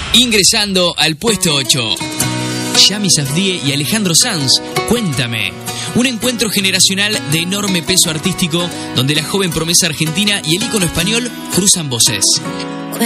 Ingresando al puesto 8. Yami Safdie y Alejandro Sanz, Cuéntame. Un encuentro generacional de enorme peso artístico donde la joven promesa argentina y el ícono español cruzan voces.